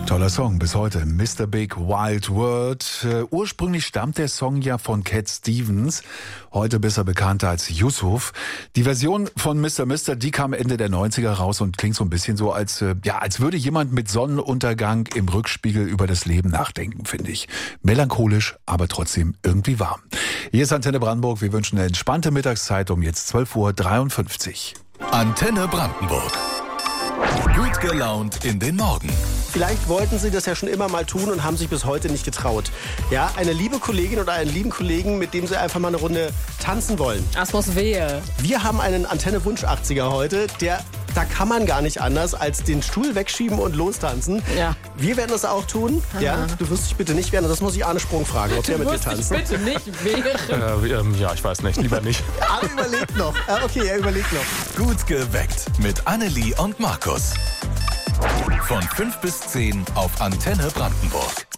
Toller Song bis heute, Mr. Big Wild World. Ursprünglich stammt der Song ja von Cat Stevens, heute besser bekannt als Yusuf. Die Version von Mr. Mister, die kam Ende der 90er raus und klingt so ein bisschen so, als würde jemand mit Sonnenuntergang im Rückspiegel über das Leben nachdenken, finde ich. Melancholisch, aber trotzdem irgendwie warm. Hier ist Antenne Brandenburg, wir wünschen eine entspannte Mittagszeit um jetzt 12:53 Uhr. Antenne Brandenburg. Gut gelaunt in den Morgen. Vielleicht wollten Sie das ja schon immer mal tun und haben sich bis heute nicht getraut. Ja, eine liebe Kollegin oder einen lieben Kollegen, mit dem Sie einfach mal eine Runde tanzen wollen. Das muss wehe. Wir haben einen Antenne-Wunsch-80er heute, da kann man gar nicht anders, als den Stuhl wegschieben und lostanzen. Ja. Wir werden das auch tun. Aha. Ja, du wirst dich bitte nicht wehren. Das muss ich Arne Sprung fragen, ob der mit dir tanzt. Bitte nicht wehren. Ja, ich weiß nicht, lieber nicht. Arne überlegt noch. Okay, er überlegt noch. Gut geweckt mit Annelie und Markus. Von 5 bis 10 auf Antenne Brandenburg.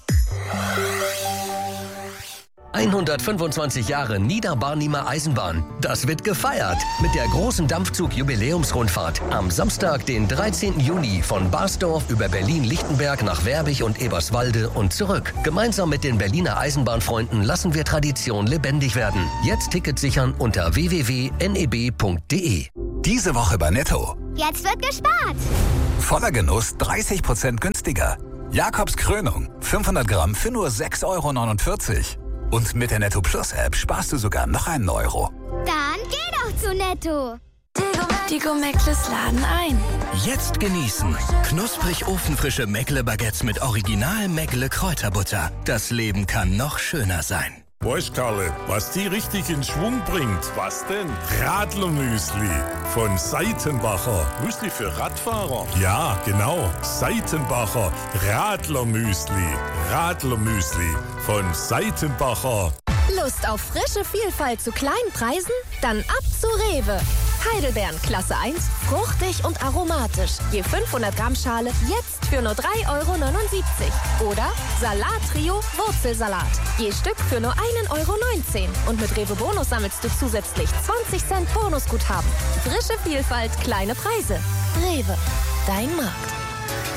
125 Jahre Niederbarnimer Eisenbahn. Das wird gefeiert mit der großen Dampfzug-Jubiläumsrundfahrt am Samstag, den 13. Juni von Basdorf über Berlin-Lichtenberg nach Werbig und Eberswalde und zurück. Gemeinsam mit den Berliner Eisenbahnfreunden lassen wir Tradition lebendig werden. Jetzt Tickets sichern unter www.neb.de. Diese Woche bei Netto. Jetzt wird gespart. Voller Genuss 30% günstiger. Jakobs Krönung 500 Gramm für nur 6,49 €. Und mit der Netto Plus App sparst du sogar noch einen Euro. Dann geh doch zu Netto. Die Gomeckles laden ein. Jetzt genießen. Knusprig ofenfrische Meckle-Baguettes mit Original Meckle-Kräuterbutter. Das Leben kann noch schöner sein. Weißt Karle, was die richtig in Schwung bringt? Was denn? Radlermüsli von Seitenbacher. Müsli für Radfahrer? Ja, genau. Seitenbacher Radlermüsli. Radlermüsli von Seitenbacher. Lust auf frische Vielfalt zu kleinen Preisen? Dann ab zu Rewe. Heidelbeeren Klasse 1, fruchtig und aromatisch. Je 500 Gramm Schale jetzt für nur 3,79 €. Oder Salat-Trio Wurzelsalat. Je Stück für nur 1,19 €. Und mit Rewe Bonus sammelst du zusätzlich 20 Cent Bonusguthaben. Frische Vielfalt, kleine Preise. Rewe, dein Markt.